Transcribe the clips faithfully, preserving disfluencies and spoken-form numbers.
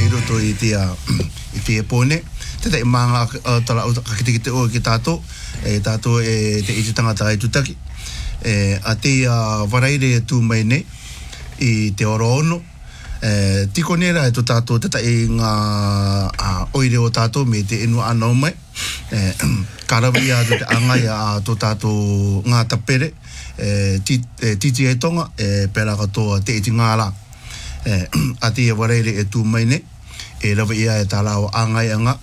i roto i te i te pone te te manga tala o ka kite kite o ki tato e tato e te iti tangata e tutaki e a te waraire tu mai ne i te oro ono e tiko nera e to tato te tai ngā oire o tato me te inu anau mai e karawi a te angai a to tato ngā tapere e titi e tonga e pera katoa te iti ngāra e a te waraire e tu mai ne e rawa ia e tālao angai anga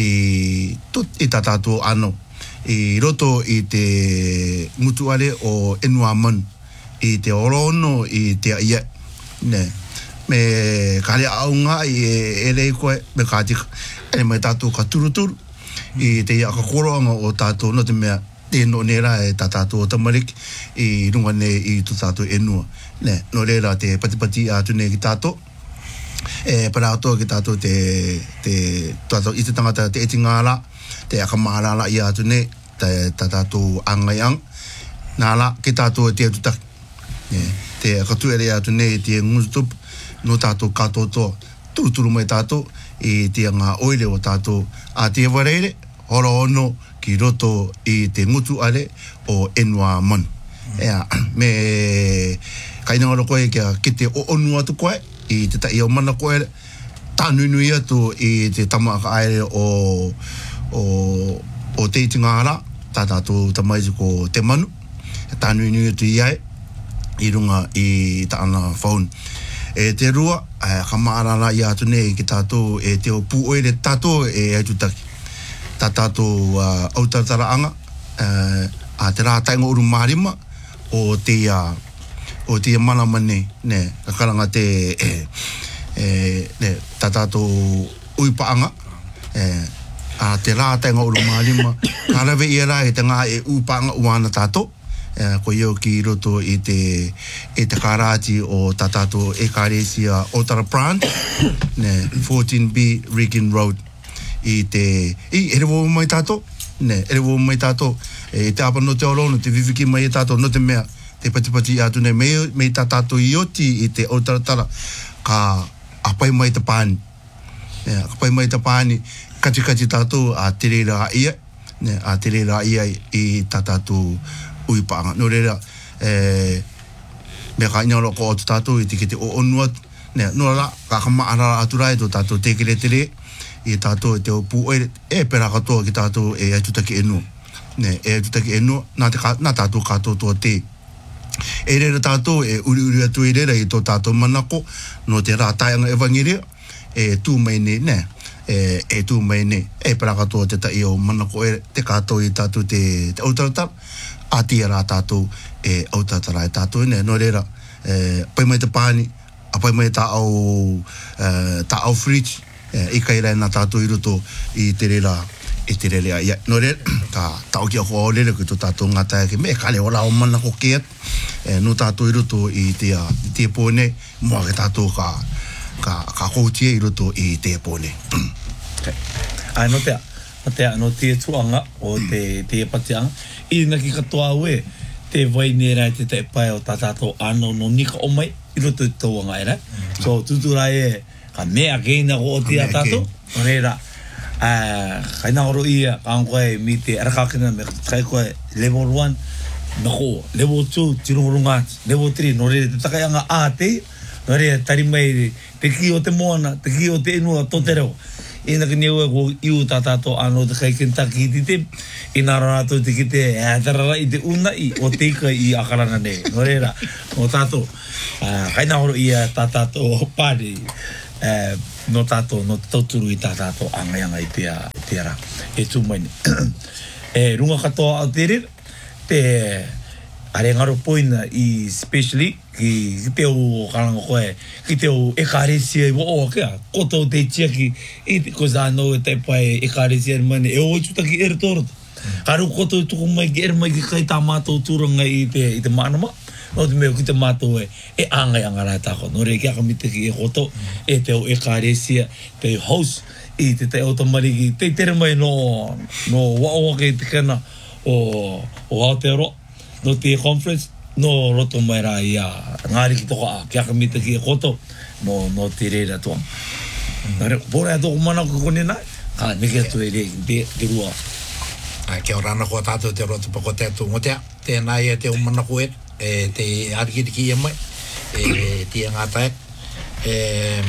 i tot i tatato ano i roto i te mutuare o enua man i te orono i te ia ne me kare aunga i e rei koe me kati e mai tato ka turuturu i te ia ka koroanga o tato no te mea te no nera e tatato o tamariki i runga ne i tu tato enua ne no reira te patipati atu ne ki tato e para ato ki tato te te tato i te tangata te eti ngāra te akamarala i atu ne te tato angaiang nāla ki tato te atutaki te akatuere atu ne te ngutup no tato katoto turuturu mai tato i te ngā oile o tato a te wareire horo ono ki roto i te ngutu are o enua man ea me kainangaro koe kia ki te o onu atu koe i te tai o mana koe tānu nui atu i te tamaka aere o o o te iti ngāra tātātou tamaizi ko te manu tānu nui atu i ai i runga i ta ana phone e te rua e kamaarara i atu nei ki tātou e te o pu oere tātou e aitutaki tā tātou uh, autatara anga uh, a te rā tainga uru marima o te uh, o te mana mane ne kakaranga te e, e, ne tā tātou uipaanga e, a te rā tainga uru marima karawe i era e te ngā e uipaanga uana tātou e, ko iau ki roto i te e te karati o tā tātou e kāresia Otara Branch ne fourteen B Regan Road i te i ere wo mai tato ne ere wo mai tato e te apa no te orono te viviki mai tato no te mea te patipati atu ne me me tato i oti i te otaratara ka apai mai te pani e apai mai te pani kati kati tato a te reira ia ne a te reira ia i tato uipanga no reira e me ka ina ro ko tato i te kete o onu ne no la ka kama ara atura i to tato te kere tere i tātou e te opu e, e pera katoa ki tātou e aitutaki enu ne e aitutaki enu nā, te, nā tātou katoa toa te e reira tātou e uri uri atu e reira i tō tātou manako no te rā taianga evangeria e tū mai ne ne e, e tū mai ne e pera katoa te tai o manako e te katoa i tātou te, te autaratara a tia rā tātou e autaratara e tātou ne no reira e, pai mai te pāni a pai mai tā au e, tā au fridge e kai rai nā tātou i roto i te rera i te rere ia no re ka tau ki a hoa o rere ki tō tātou ngātai ke me kare ora o mana ko kia e no tātou i roto i te a i te pōne mua ke tātou ka ka, ka koutia i roto i te pōne okay. Ai no te no te no te tuanga o te te patianga i na ki katoa ue te vai nera te te pai o tā tātou ano no nika o mai i roto i tōanga era so tuturai e ka mea keina ko o tia tato o reira kaina oro ia ka koe mi te arakakina me kai koe level one me ko level two tirurunga level three no reira te takaianga a te no reira tari mai te ki o te moana te ki o te inua to te reo ina ki niu e ko iu tātato ano te kai Kentucky ti te ina rarato te ki te e tarara i te una i o te ika i akarana ne no reira o tato kaina oro ia tātato pari Eh, no tato no tauturu i tātato angaianga i pia pia ra e tu mai e runga katoa au te rere te are ngaro poina i especially ki, ki te o karanga koe ki te o e kāresia i wo o kia koto te tiaki i te koe zāno e te pai e kāresia i mani e o itutaki ere tōrata karu koto i tuku mai ki ere mai ki kai tā mātou tūranga i te, i te mānama no te meo ki te mātou e, e āngai angara tāko. No re kia kamite ki e koto, e te o e kāresia, te host, i te te o tamariki, te tere mai no, no waoake i te kena o, o Aotearoa, no te conference, no roto mai rā i a ngāri ki toko a, kia kamite ki e koto, no, no te reira tuang. Nare, pora to mana ko kone na. Ka neke to ele de de rua. Ai ke ora na ko tato te roto poko te tu ngotea. Te nai e te o mana ko e te ariki e mai. E te ngata e. E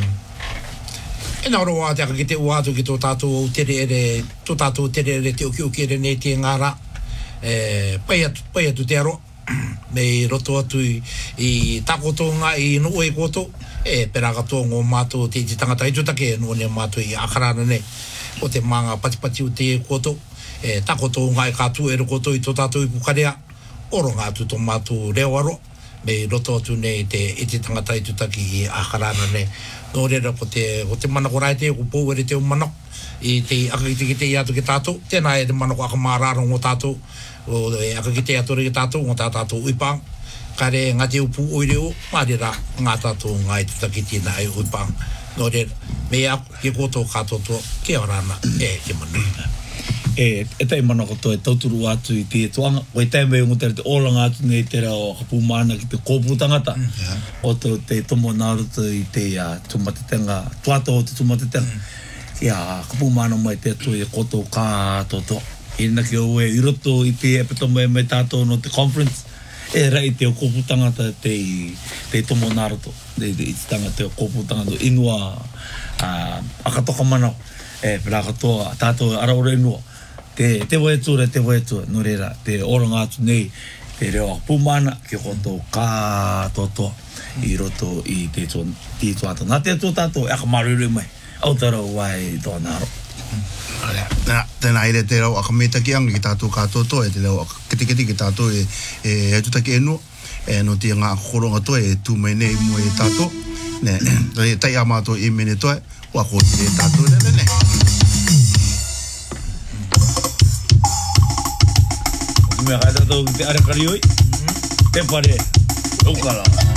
e na ro wa te ki te uatu ki to tato te re to tato te re te o ki o ki re ne te ngara. E pai atu pai atu te aro. Me roto atu i, i takotonga i no e koto e pera to ngo mato te te tangata i tutake no ne mato i akarana ne o te manga patipati o te koto e takotonga i katu e koto i to tato i pukarea oro ngā tu to mato rewaro me roto atu ne te i te tangata i tutake i akarana ne no rera ko te o te mana ko rai te ko pou ere te o mana i te akakite ki te i atu ki tato tēnā e te mana ko akamararo ngō tato o e akakite atori ki tato ngō tā tato uipang kare ngati upu oireo marira ngā tato ngai tutakiti na e uipang no re me aku ki koto katoto ke orana e ke manu E, e tai mana koto e tauturu atu i te tuanga o e tai mei ngutera te oranga atu nei te rao kapumana ki te kōpū tangata yeah. o te, te tomo naruto i te uh, tumatetenga tuato o te tumatetenga mm. ia kapumana mai te atu e koto katoto e naki o e iroto i te epitomo e mai tātou no te conference e rei te o kōpū tangata te, te tomo naruto te, te, te tangata o kōpū tangata inua uh, akatoka mana e pera katoa tātou araure inua te te wai tura te wai tura no reira te oranga atu nei te reo pumana ki koto ka toto i roto i te tō ti tuata na te tō tātou e akamaruru mai autara wai tō naro tēnā ere te rau akameta ki anga ki tātou kātoto e te rau kitikiti ki tātou e e tutaki enu e no tia ngā koronga toi e tū mai nei mo e tātou ne e tai amato i mene toi wa ko te tātou ne ne me kada to te are karioi te pare ukala